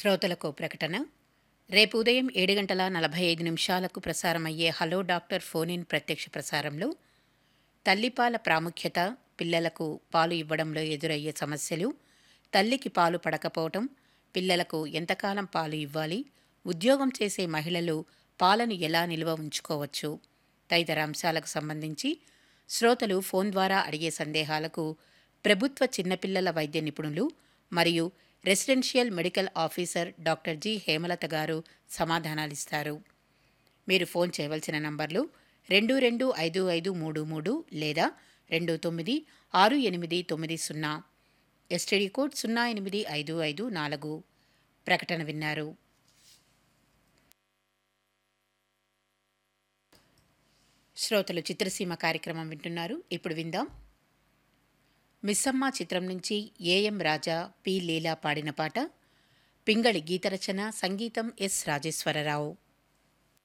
శ్రోతలకు ప్రకటన. రేపు ఉదయం 7:45 ప్రసారమయ్యే హలో డాక్టర్ ఫోన్ ఇన్ ప్రత్యక్ష ప్రసారంలో తల్లిపాల ప్రాముఖ్యత, పిల్లలకు పాలు ఇవ్వడంలో ఎదురయ్యే సమస్యలు, తల్లికి పాలు పడకపోవటం, పిల్లలకు ఎంతకాలం పాలు ఇవ్వాలి, ఉద్యోగం చేసే మహిళలు పాలను ఎలా నిల్వ ఉంచుకోవచ్చు తదితర అంశాలకు సంబంధించి శ్రోతలు ఫోన్ ద్వారా అడిగే సందేహాలకు ప్రభుత్వ చిన్నపిల్లల వైద్య నిపుణులు మరియు residential medical officer doctor G Hemalatha గారు సమాధానాలిస్తారు. మీరు ఫోన్ చేయవలసిన నంబర్లు 225533 లేదా 296890, ఎస్టీడీ కోడ్ 08554. ప్రకటన విన్నారు. శ్రోతలు చిత్రసీమ కార్యక్రమం వింటున్నారు. ఇప్పుడు విందాం. మిస్సమ్మ చిత్రం నుంచి ఏఎం రాజా, పి లీలా పాడిన పాట. పింగళి గీతరచన, సంగీతం ఎస్ రాజేశ్వరరావు.